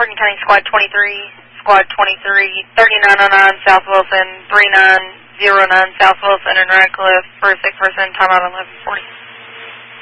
Morgan County Squad 23, Squad 23, 3909 South Wilson, 3909 South Wilson, and Radcliffe for a sick person, timeout 11:40.